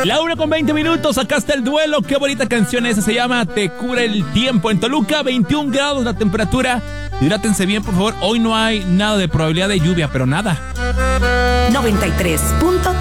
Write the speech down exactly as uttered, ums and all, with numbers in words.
La una con veinte minutos, acá está el duelo. Qué bonita canción esa, se llama Te cura el tiempo. En Toluca, veintiún grados la temperatura. Hidrátense bien, por favor. Hoy no hay nada de probabilidad de lluvia, pero nada. noventa y tres punto